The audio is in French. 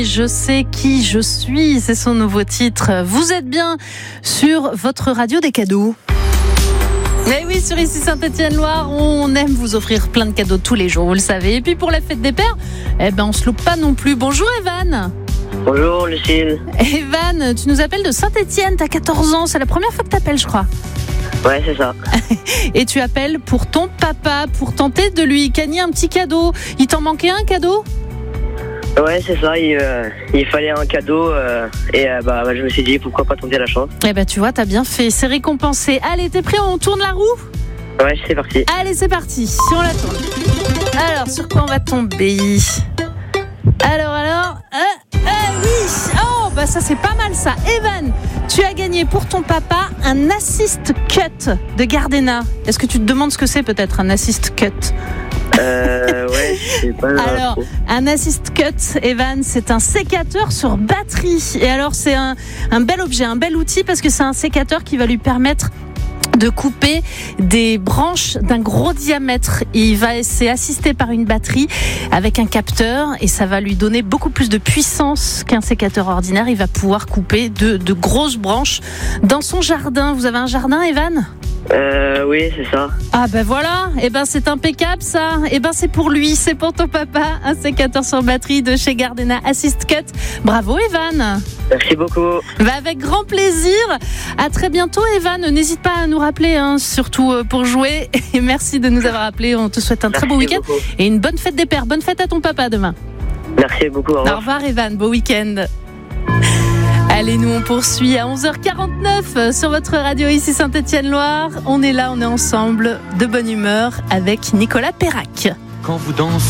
Je sais qui je suis, c'est son nouveau titre. Vous êtes bien sur votre radio des cadeaux. Mais oui, sur ici Saint-Étienne-Loire, on aime vous offrir plein de cadeaux tous les jours, vous le savez. Et puis pour la fête des pères, on se loupe pas non plus. Bonjour Evan. Bonjour Lucille. Evan, tu nous appelles de Saint-Étienne, t'as 14 ans, c'est la première fois que t'appelles je crois. Ouais, c'est ça. Et tu appelles pour ton papa, pour tenter de lui gagner un petit cadeau. Il t'en manquait un cadeau ? Ouais, c'est ça, il fallait un cadeau et je me suis dit pourquoi pas tenter la chance. Tu vois, t'as bien fait, c'est récompensé. Allez, t'es prêt, on tourne la roue ? Ouais, c'est parti. Allez, c'est parti, si on la tourne. Alors, sur quoi on va tomber ? Alors, oui. Oh, ça c'est pas mal ça. Evan, tu as gagné pour ton papa un assist cut de Gardena. Est-ce que tu te demandes ce que c'est peut-être un assist cut ? Ouais, c'est pas. Alors, un assist cut, Evan, c'est un sécateur sur batterie. Et alors, c'est un bel objet, un bel outil parce que c'est un sécateur qui va lui permettre de couper des branches d'un gros diamètre. C'est assisté par une batterie avec un capteur et ça va lui donner beaucoup plus de puissance qu'un sécateur ordinaire. Il va pouvoir couper de grosses branches dans son jardin. Vous avez un jardin, Evan ? Oui, c'est ça. Ah voilà, c'est impeccable ça. C'est pour lui, c'est pour ton papa, un sécateur sur batterie de chez Gardena Assist Cut. Bravo Evan. Merci beaucoup. Avec grand plaisir. À très bientôt Evan. N'hésite pas à nous rappeler, surtout pour jouer. Et merci de nous avoir appelés. On te souhaite un très beau week-end beaucoup. Et une bonne fête des pères. Bonne fête à ton papa demain. Merci beaucoup. Au revoir Evan. Beau week-end. Allez, nous on poursuit à 11h49 sur votre radio ici Saint-Étienne-Loire. On est là, on est ensemble, de bonne humeur avec Nicolas Perrac. Quand vous dansez